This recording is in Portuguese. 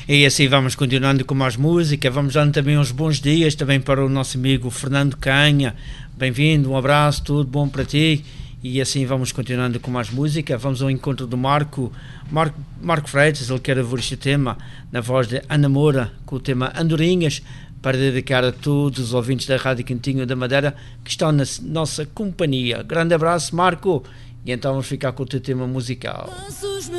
E assim vamos continuando com mais música, vamos dando também uns bons dias também para o nosso amigo Fernando Canha. Bem-vindo, um abraço, tudo bom para ti. E assim vamos continuando com mais música. Vamos ao encontro do Marco Freitas. Ele quer ouvir este tema na voz de Ana Moura, com o tema Andorinhas, para dedicar a todos os ouvintes da Rádio Cantinho da Madeira que estão na nossa companhia. Grande abraço, Marco, e então vamos ficar com o teu tema musical.